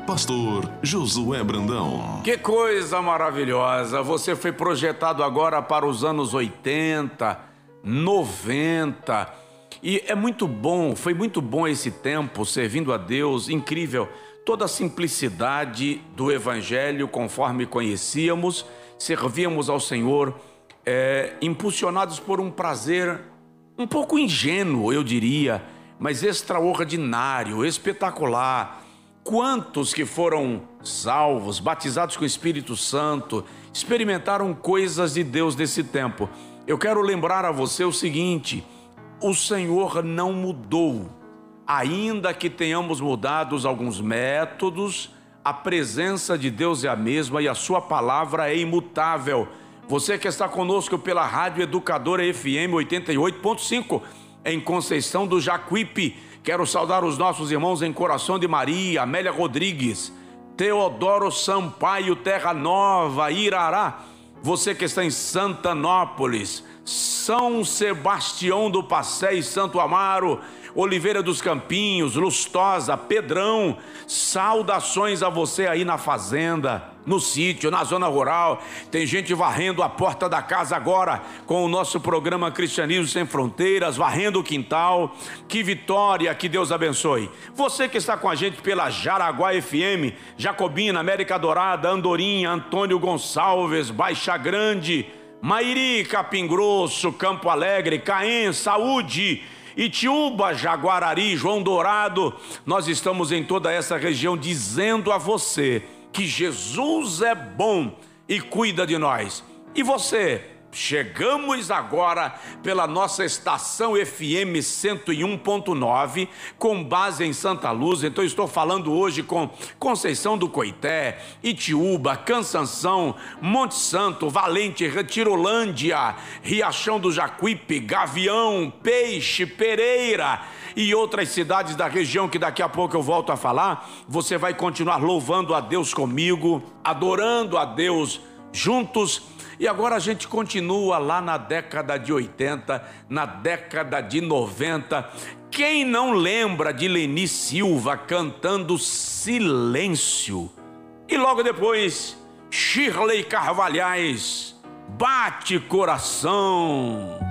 Pastor Josué Brandão. Que coisa maravilhosa! Você foi projetado agora para os anos 80, 90. E é muito bom, foi muito bom esse tempo servindo a Deus, incrível. Toda a simplicidade do Evangelho, conforme conhecíamos, servíamos ao Senhor, impulsionados por um prazer um pouco ingênuo, eu diria, mas extraordinário, espetacular. Quantos que foram salvos, batizados com o Espírito Santo, experimentaram coisas de Deus desse tempo. Eu quero lembrar a você o seguinte: o Senhor não mudou. Ainda que tenhamos mudado alguns métodos, a presença de Deus é a mesma e a sua palavra é imutável. Você que está conosco pela Rádio Educadora FM 88.5, em Conceição do Jacuípe, quero saudar os nossos irmãos em Coração de Maria, Amélia Rodrigues, Teodoro Sampaio, Terra Nova, Irará. Você que está em Santanópolis, São Sebastião do Passé e Santo Amaro, Oliveira dos Campinhos, Lustosa, Pedrão, saudações a você aí na fazenda, no sítio, na zona rural. Tem gente varrendo a porta da casa agora com o nosso programa Cristianismo Sem Fronteiras, varrendo o quintal. Que vitória, que Deus abençoe. Você que está com a gente pela Jaraguá FM, Jacobina, América Dourada, Andorinha, Antônio Gonçalves, Baixa Grande, Mairi, Capim Grosso, Campo Alegre, Caém, Saúde, Itiúba, Jaguarari, João Dourado. Nós estamos em toda essa região dizendo a você que Jesus é bom e cuida de nós. E você? Chegamos agora pela nossa estação FM 101.9, com base em Santa Luz. Então estou falando hoje com Conceição do Coité, Itiúba, Cansanção, Monte Santo, Valente, Retirolândia, Riachão do Jacuípe, Gavião, Peixe, Pereira e outras cidades da região que daqui a pouco eu volto a falar. Você vai continuar louvando a Deus comigo, adorando a Deus juntos. E agora a gente continua lá na década de 80, na década de 90. Quem não lembra de Leni Silva cantando Silêncio? E logo depois, Shirley Carvalhais, Bate Coração.